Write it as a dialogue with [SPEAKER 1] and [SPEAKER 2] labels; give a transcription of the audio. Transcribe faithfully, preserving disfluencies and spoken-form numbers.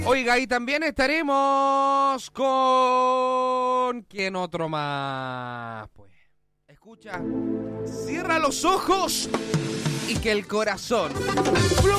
[SPEAKER 1] Oiga, y también estaremos con... ¿Quién otro más? Pues, escucha, cierra los ojos y que el corazón